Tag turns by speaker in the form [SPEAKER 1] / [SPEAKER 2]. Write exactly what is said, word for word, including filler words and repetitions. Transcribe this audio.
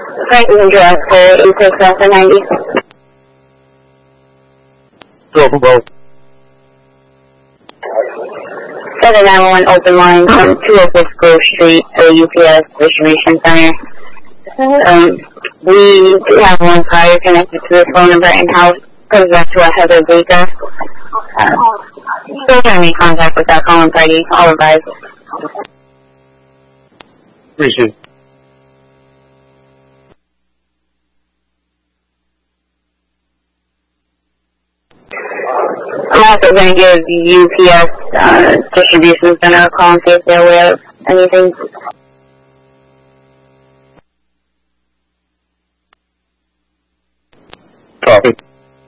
[SPEAKER 1] Franklin Drive for E six Alpha ninety.
[SPEAKER 2] Go for both.
[SPEAKER 1] seven nine one open line on two oh six Grove Street for U P S Distribution Center. Um, we do have one prior connected to this phone number in-house. Comes back to a Heather Baker. Uh, still trying to make contact with that calling party. All advised.
[SPEAKER 2] Appreciate it.
[SPEAKER 1] I'm also going to give the U P S uh, Distribution Center a call and see if they're aware of anything.
[SPEAKER 2] Copy.